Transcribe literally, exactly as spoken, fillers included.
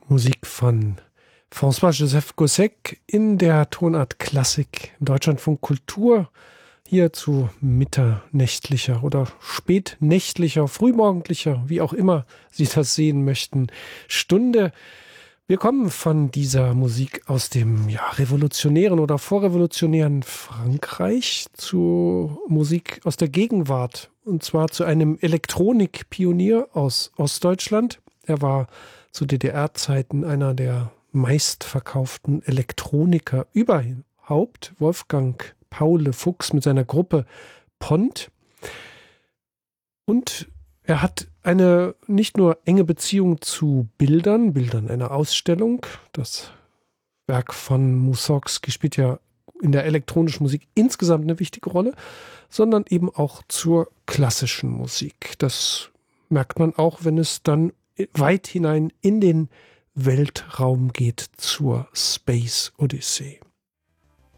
Musik von François-Joseph Gossec in der Tonart Klassik im Deutschlandfunk Kultur. Hier zu mitternächtlicher oder spätnächtlicher, frühmorgendlicher, wie auch immer Sie das sehen möchten, Stunde. Wir kommen von dieser Musik aus dem ja, revolutionären oder vorrevolutionären Frankreich zu Musik aus der Gegenwart. Und zwar zu einem Elektronikpionier aus Ostdeutschland. Er war zu D D R-Zeiten einer der meistverkauften Elektroniker überhaupt. Wolfgang Paule Fuchs mit seiner Gruppe Pont. Und er hat eine nicht nur enge Beziehung zu Bildern, Bildern einer Ausstellung. Das Werk von Mussorgsky spielt ja in der elektronischen Musik insgesamt eine wichtige Rolle, sondern eben auch zur klassischen Musik. Das merkt man auch, wenn es dann weit hinein in den Weltraum geht zur Space Odyssey.